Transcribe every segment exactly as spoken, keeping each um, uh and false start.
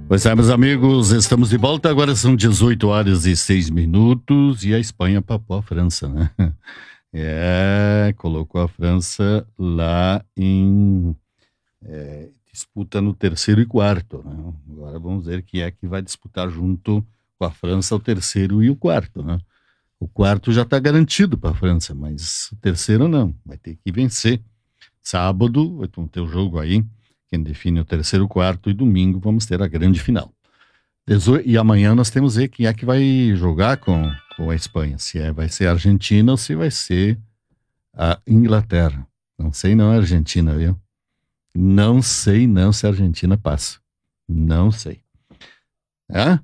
Pois é, meus amigos, estamos de volta. Agora são dezoito horas e seis minutos e a Espanha papou a França, né? É, colocou a França lá em é, disputa no terceiro e quarto, né? Agora vamos ver quem é que vai disputar junto com a França o terceiro e o quarto, né? O quarto já está garantido para a França, mas o terceiro não, vai ter que vencer. Sábado vai ter o jogo aí, quem define o terceiro e quarto, e domingo vamos ter a grande final. E amanhã nós temos que ver quem é que vai jogar com, com a Espanha, se é, vai ser a Argentina ou se vai ser a Inglaterra. Não sei não, a Argentina, viu? Não sei não se a Argentina passa. Não sei. É?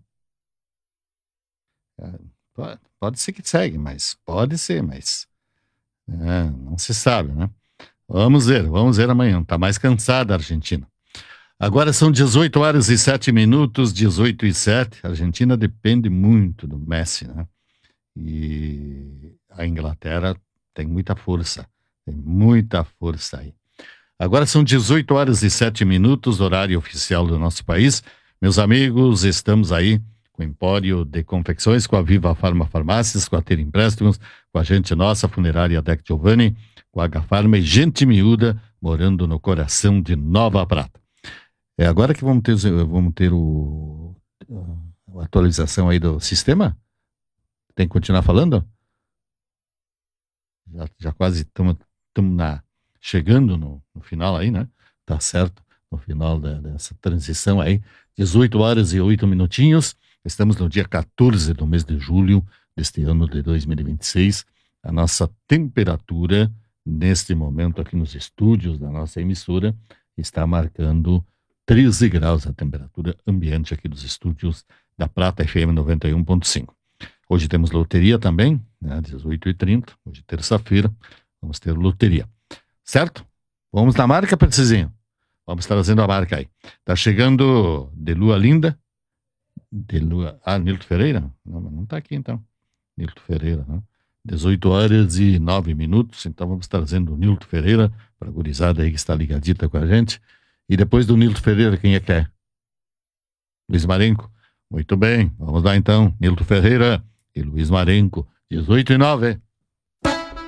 É, pode, pode ser que segue, mas pode ser, mas é, não se sabe, né? Vamos ver, vamos ver amanhã. Tá mais cansada a Argentina. Agora são dezoito horas e sete minutos, dezoito e sete. A Argentina depende muito do Messi, né? E a Inglaterra tem muita força, tem muita força aí. Agora são dezoito horas e sete minutos, horário oficial do nosso país. Meus amigos, estamos aí com o Empório de Confecções, com a Viva Farma Farmácias, com a Ter Empréstimos, com a Gente Nossa, Funerária Dec Giovanni, com a H-Farma e Gente Miúda, morando no coração de Nova Prata. É agora que vamos ter, vamos ter o, a atualização aí do sistema? Tem que continuar falando? Já, já quase estamos chegando no, no final aí, né? Tá certo, no final da, dessa transição aí. dezoito horas e oito minutinhos. Estamos no dia quatorze do mês de julho deste ano de dois mil e vinte e seis. A nossa temperatura, neste momento aqui nos estúdios da nossa emissora, está marcando treze graus a temperatura ambiente aqui dos estúdios da Prata F M noventa e um ponto cinco. Hoje temos loteria também, né, dezoito e trinta, hoje terça-feira, vamos ter loteria. Certo? Vamos na marca, Precisinho? Vamos trazendo a marca aí. Tá chegando de Lua Linda, de Lua... Ah, Nilton Ferreira? Não, mas não tá aqui então. Nilton Ferreira, né? dezoito horas e nove minutos, então vamos trazendo o Nilton Ferreira, para a gurizada aí que está ligadita com a gente. E depois do Nilton Ferreira, quem é que é? Luiz Marenco. Muito bem, vamos lá então. Nilton Ferreira e Luiz Marenco, dezoito e nove.